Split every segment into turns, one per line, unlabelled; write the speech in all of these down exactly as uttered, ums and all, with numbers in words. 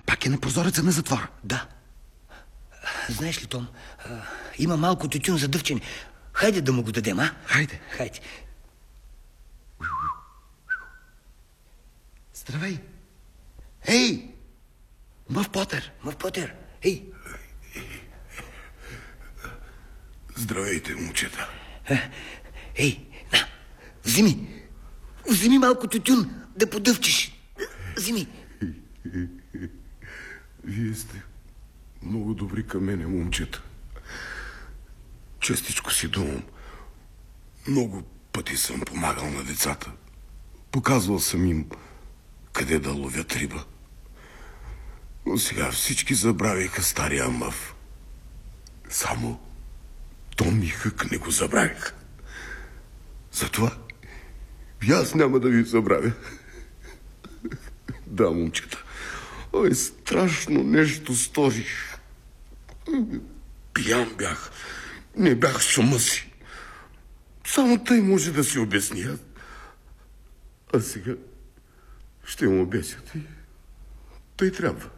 Пак е на прозореца на затвора.
Да. Знаеш ли, Том, а, има малко тютюн за дъвчене. Хайде да му го дадем, а?
Хайде.
Хайде.
Здравей. Ей! Мъв Потър.
Мъв Потър. Ей!
Здравейте, момчета.
Ей, на, вземи. Вземи малко тютюн да подъвчиш. Вземи.
Вие сте много добри към мене, момчета. Честичко си думам. Много пъти съм помагал на децата. Показвал съм им къде да ловят риба. Но сега всички забравиха стария мъв. Само Том и Хък не го забравиха. Затова и аз няма да ви забравя. Да, момчета. Ой, страшно нещо сторих. Пиян бях. Не бях с ума си. Само тъй може да си обясня. А сега ще му обяснят и тъй трябва.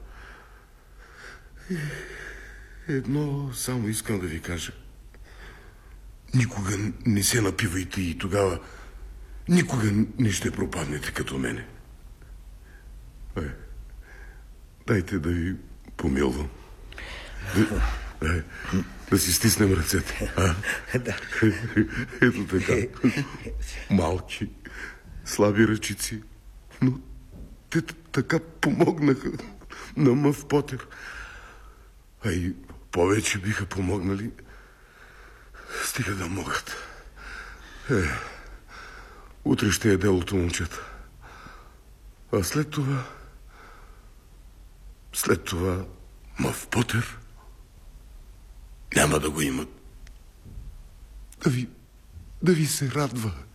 Едно само искам да ви кажа. Никога не се напивайте и тогава никога не ще пропаднете като мене. Е, дайте да ви помилвам. Да, да, да си стиснем ръцете. А?
Да.
Ето така. Малки, слаби ръчици. Но те така помогнаха на Мъв Потър. А и повече биха помогнали, стига да могат. Е, утре ще е делото, момчета. А след това... След това Мъв Потър няма да го имат. Да ви... да ви се радва.